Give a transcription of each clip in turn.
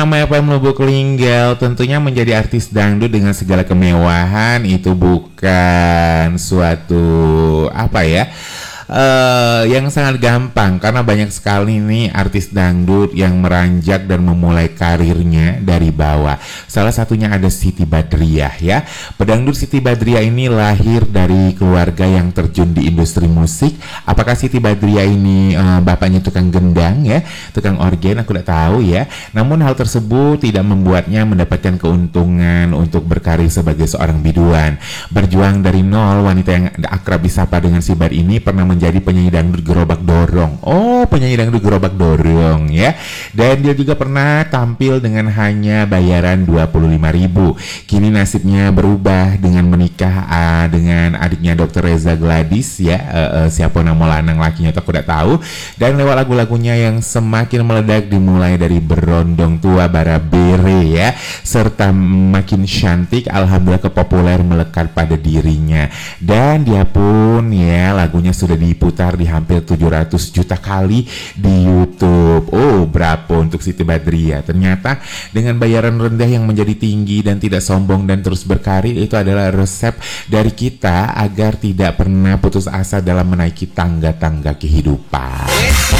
Nama FM Lubuk Linggau tentunya menjadi artis dangdut dengan segala kemewahan itu bukan suatu apa ya, yang sangat gampang karena banyak sekali nih artis dangdut yang meranjak dan memulai karirnya dari bawah. Salah satunya ada Siti Badriah ya. Pedangdut Siti Badriah ini lahir dari keluarga yang terjun di industri musik. Apakah Siti Badriah ini bapaknya tukang gendang ya, tukang organ, aku tidak tahu ya. Namun hal tersebut tidak membuatnya mendapatkan keuntungan untuk berkarir sebagai seorang biduan. Berjuang dari nol, wanita yang akrab disapa dengan Sibar ini pernah menjadi penyanyi dangdut gerobak dorong. Oh, penyanyi dangdut gerobak dorong ya. Dan dia juga pernah tampil dengan hanya bayaran 25.000. Kini nasibnya berubah dengan menikah dengan adiknya Dr. Reza Gladys ya. Siapa nama lanang lakinya aku tidak tahu. Dan lewat lagu-lagunya yang semakin meledak dimulai dari Berondong Tua Bara Bere ya, serta Makin Cantik, alhamdulillah kepopuler melekat pada dirinya. Dan dia pun ya lagunya sudah diputar di hampir 700 juta kali di YouTube. Oh, berapa untuk Siti Badriah? Ternyata dengan bayaran rendah yang menjadi tinggi dan tidak sombong dan terus berkarir, itu adalah resep dari kita agar tidak pernah putus asa dalam menaiki tangga-tangga kehidupan.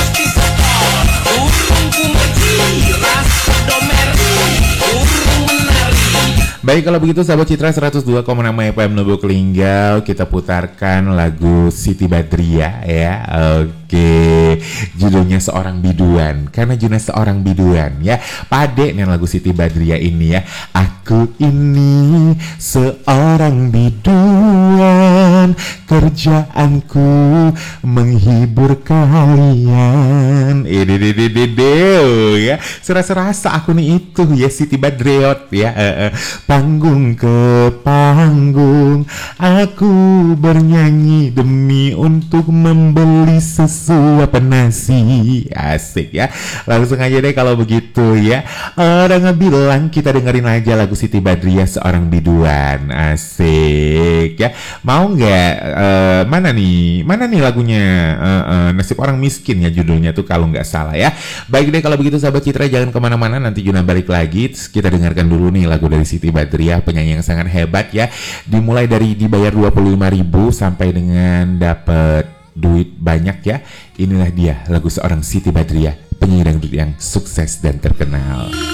Baik, kalau begitu sahabat Citra 102,6 FM Lubuk Linggau, kita putarkan lagu Siti Badriah ya. Oke, judulnya Seorang Biduan, karena Juna seorang biduan ya. Pade nih lagu Siti Badriah ini ya. Aku ini seorang biduan, kerjaanku menghibur kalian. Ya, serasa aku nih itu ya Siti Badriah ya. Panggung ke panggung aku bernyanyi demi untuk membeli sesuap nasi. Asik ya. Langsung aja deh kalau begitu ya. Orang bilang kita dengerin aja lagu Siti Badriah Seorang Biduan. Asik ya. Mau nggak? Mana nih lagunya? Nasib Orang Miskin ya judulnya tuh kalau nggak salah ya. Baik deh kalau begitu sahabat Citra, jangan kemana-mana, nanti Juna balik lagi. Kita dengarkan dulu nih lagu dari Siti Badriah, penyanyi yang sangat hebat ya. Dimulai dari dibayar 25.000 sampai dengan dapat duit banyak ya. Inilah dia lagu seorang Siti Badriah, penyanyi dangdut yang sukses dan terkenal.